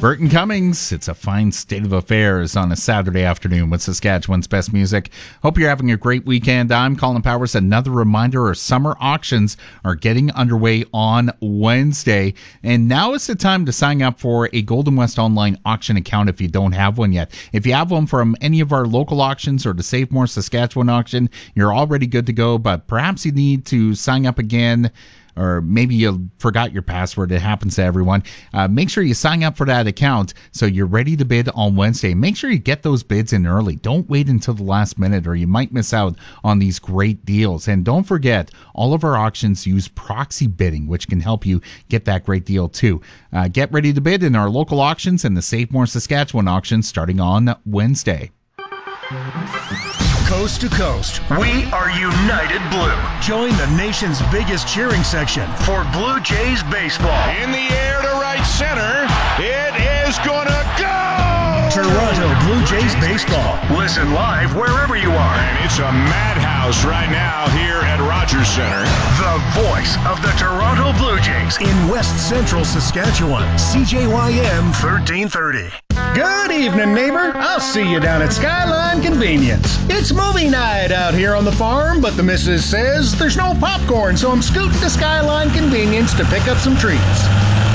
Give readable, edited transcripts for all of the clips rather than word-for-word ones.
Burton Cummings, it's a fine state of affairs on a Saturday afternoon with Saskatchewan's best music. Hope you're having a great weekend. I'm Colin Powers. Another reminder, our summer auctions are getting underway on Wednesday. And now is the time to sign up for a Golden West online auction account if you don't have one yet. If you have one from any of our local auctions or the Save More Saskatchewan auction, you're already good to go, but perhaps you need to sign up again, or maybe you forgot your password. It happens to everyone. Make sure you sign up for that account so you're ready to bid on Wednesday. Make sure you get those bids in early. Don't wait until the last minute or you might miss out on these great deals. And don't forget, all of our auctions use proxy bidding, which can help you get that great deal too. Get ready to bid in our local auctions and the Save More Saskatchewan auction starting on Wednesday. Coast to coast, we are United Blue. Join the nation's biggest cheering section for Blue Jays baseball. In the air to right center, it is gonna go! Toronto Blue Jays baseball. Listen live wherever you are. And it's a madhouse right now here at Rogers Center. The voice of the Toronto Blue Jays in West Central Saskatchewan. CJYM 1330. Good evening, neighbor. I'll see you down at Skyline Convenience. It's movie night out here on the farm, but the missus says there's no popcorn, so I'm scooting to Skyline Convenience to pick up some treats.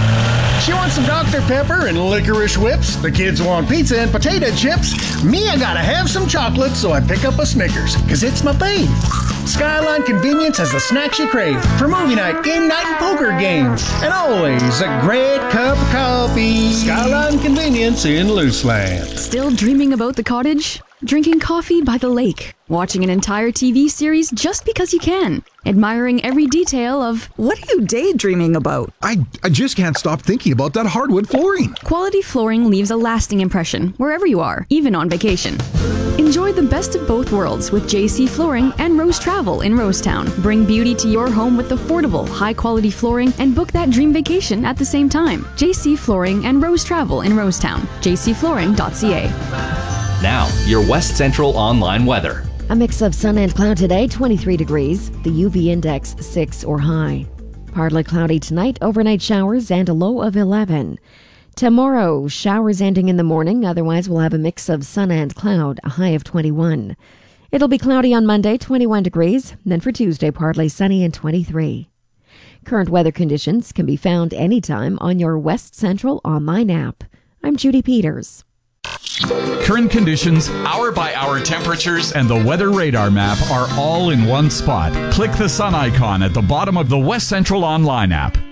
She wants some Dr. Pepper and licorice whips. The kids want pizza and potato chips. Me, I gotta have some chocolate, so I pick up a Snickers, 'cause it's my thing. Skyline Convenience has the snacks you crave for movie night, game night, and poker games. And always a great cup of coffee. Skyline Convenience in Luceland. Still dreaming about the cottage? Drinking coffee by the lake? Watching an entire TV series just because you can? Admiring every detail of... What are you daydreaming about? I just can't stop thinking about that hardwood flooring. Quality flooring leaves a lasting impression wherever you are, even on vacation. Enjoy the best of both worlds with JC Flooring and Rose Travel in Rosetown. Bring beauty to your home with affordable, high-quality flooring and book that dream vacation at the same time. JC Flooring and Rose Travel in Rosetown. jcflooring.ca. Now, your West Central online weather. A mix of sun and cloud today, 23 degrees. The UV index 6 or high. Partly cloudy tonight, overnight showers and a low of 11. Tomorrow, showers ending in the morning. Otherwise, we'll have a mix of sun and cloud, a high of 21. It'll be cloudy on Monday, 21 degrees. Then for Tuesday, partly sunny and 23. Current weather conditions can be found anytime on your West Central online app. I'm Judy Peters. Current conditions, hour-by-hour temperatures, and the weather radar map are all in one spot. Click the sun icon at the bottom of the West Central online app.